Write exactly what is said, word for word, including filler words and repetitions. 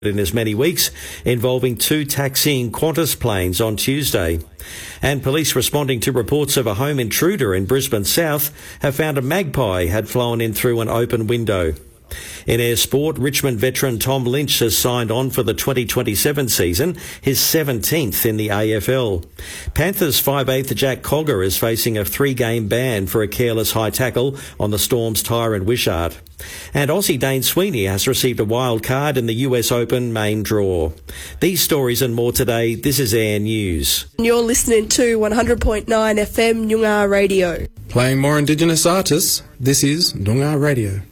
in as many weeks, involving two taxiing Qantas planes on Tuesday. And police responding to reports of a home intruder in Brisbane South have found a magpie had flown in through an open window. In air sport, Richmond veteran Tom Lynch has signed on for the twenty twenty-seven season, his seventeenth in the A F L. Panthers five eighth Jack Cogger is facing a three-game ban for a careless high tackle on the Storm's Tyron Wishart. And Aussie Dane Sweeney has received a wild card in the U S Open main draw. These stories and more today. This is Air News. You're listening to one hundred point nine F M Noongar Radio. Playing more Indigenous artists, this is Noongar Radio.